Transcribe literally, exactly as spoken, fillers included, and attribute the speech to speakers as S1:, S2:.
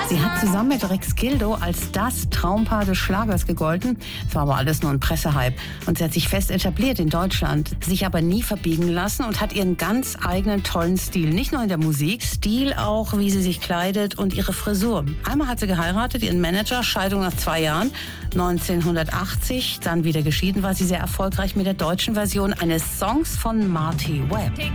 S1: Sie hat zusammen mit Rex Gildo als das Traumpaar des Schlagers gegolten. Es war aber alles nur ein Pressehype. Und sie hat sich fest etabliert in Deutschland, sich aber nie verbiegen lassen und hat ihren ganz eigenen tollen Stil. Nicht nur in der Musik, Stil auch, wie sie sich kleidet und ihre Frisur. Einmal hat sie geheiratet, ihren Manager, Scheidung nach zwei Jahren, neunzehnhundertachtzig. Dann wieder geschieden, war sie sehr erfolgreich mit der deutschen Version eines Songs von Marty Webb.